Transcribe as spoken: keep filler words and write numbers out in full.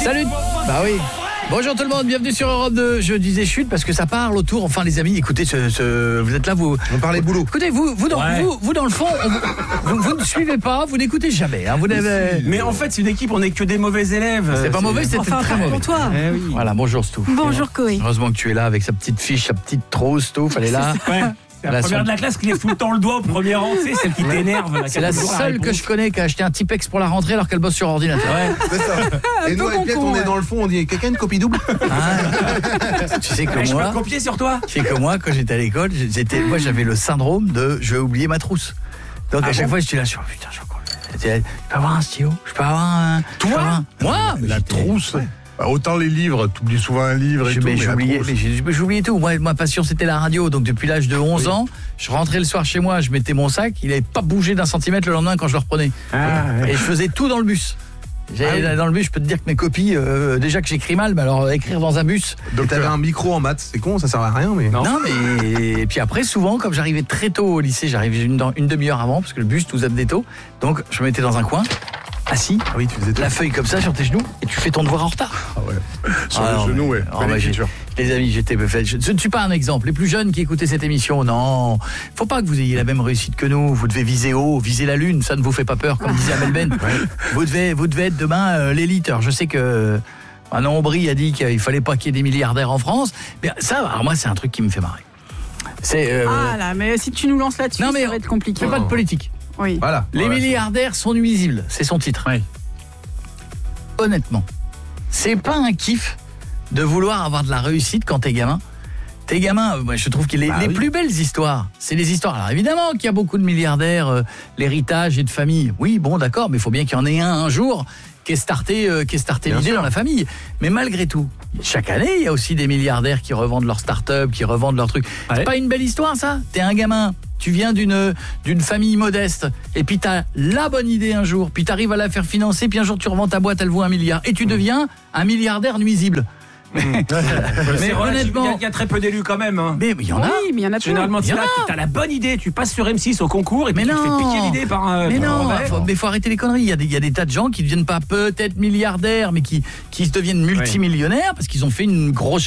Salut. Bah oui. Bonjour tout le monde, bienvenue sur Europe deux. Je disais chute parce que ça parle autour. Enfin les amis, écoutez, ce, ce, vous êtes là, vous. On parlait boulot. Écoutez, vous, vous, dans, ouais. vous, vous dans le fond, on, vous, vous ne suivez pas, vous n'écoutez jamais. Hein, vous n'avez... Mais en fait, c'est une équipe, on n'est que des mauvais élèves. C'est, c'est pas mauvais, c'était enfin, très mauvais. Pour toi. Eh oui. Voilà, bonjour Stouff. Bonjour Koé. Heureusement que tu es là avec sa petite fiche, sa petite trousse, Stouff, elle est là. Ouais. C'est la, la première son... de la classe qui lève tout le temps le doigt au premier rang, c'est celle qui t'énerve. C'est la seule que je connais qui a acheté un Tipex pour la rentrée alors qu'elle bosse sur ordinateur. Ouais, c'est ça. Et nous, avec on est dans le fond, on dit quelqu'un une copie double. Ah, tu sais que Mais moi, je peux copier sur toi. Tu sais que moi, quand j'étais à l'école, j'étais, moi j'avais le syndrome de je vais oublier ma trousse. Donc ah à chaque bon fois, j'étais là, je suis putain, je je peux avoir un stylo, je peux avoir un. Toi, un... moi, mais la trousse. Ouais. Bah, autant les livres, t'oublies souvent un livre et je, tout. Mais, mais j'oubliais, mais j'oubliais tout. Moi, ma passion, c'était la radio. Donc, depuis l'âge de onze oui. ans, je rentrais le soir chez moi, je mettais mon sac. Il n'avait pas bougé d'un centimètre le lendemain quand je le reprenais. Ah, ouais. Et je faisais tout dans le bus. J'allais ah, oui. dans le bus, je peux te dire que mes copies, euh, déjà que j'écris mal, mais alors écrire dans un bus. Donc, t'avais un micro en maths, c'est con, ça sert à rien, mais. Non, non mais. Et puis après, souvent, comme j'arrivais très tôt au lycée, j'arrivais une, une demi-heure avant, parce que le bus nous amenait tôt. Donc, je me mettais dans un coin. Assis, ah oui, tu faisais la feuille comme ça sur tes genoux et tu fais ton devoir en retard. Ah ouais. Sur ah les non, genoux, ouais. Oh bah les amis, j'étais fait. Je, je ne suis pas un exemple. Les plus jeunes qui écoutaient cette émission, non, faut pas que vous ayez la même réussite que nous. Vous devez viser haut, viser la lune. Ça ne vous fait pas peur, comme disait Amel Ben. Ouais. Vous devez, vous devez être demain euh, l'élite. Alors, je sais que un Aubry a dit qu'il fallait pas qu'il y ait des milliardaires en France. Mais ça, alors moi, c'est un truc qui me fait marrer. C'est. Euh... Ah là, mais si tu nous lances là-dessus, non, mais ça va être compliqué. Fais pas de politique. Oui. Voilà. Les voilà, milliardaires sont nuisibles, c'est son titre. Oui. Honnêtement, c'est pas un kiff de vouloir avoir de la réussite quand t'es gamin. T'es gamin, moi je trouve que les, bah les oui. plus belles histoires, c'est les histoires. Alors évidemment qu'il y a beaucoup de milliardaires, euh, l'héritage et de famille. Oui, bon d'accord, mais il faut bien qu'il y en ait un un jour qui est starté, euh, qui est starté l'idée sûr. Dans la famille. Mais malgré tout, chaque année, il y a aussi des milliardaires qui revendent leur start-up, qui revendent leurs trucs. Ouais. C'est pas une belle histoire ça ? T'es un gamin, tu viens d'une d'une famille modeste et puis t'as la bonne idée un jour, puis t'arrives à la faire financer, puis un jour tu revends ta boîte, elle vaut un milliard et tu deviens un milliardaire nuisible. Mmh. mais honnêtement, il y, y a très peu d'élus quand même. Hein. Mais il y en a. Oui, mais il y en a. Généralement, tu as la bonne idée, tu passes sur M six au concours et puis mais tu non. te fais piquer l'idée par un. Mais par non, un faut, mais faut arrêter les conneries. Il y a des, il y a des tas de gens qui ne deviennent pas peut-être milliardaires, mais qui qui se deviennent multimillionnaires oui. parce qu'ils ont fait une grosse